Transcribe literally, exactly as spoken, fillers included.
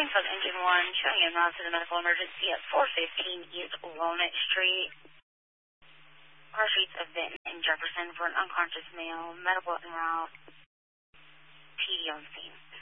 Springfield Engine one, showing you now to the medical emergency at four fifteen East Walnut Street. Our streets of Benton and Jefferson for an unconscious male, medical en route, P D on scene.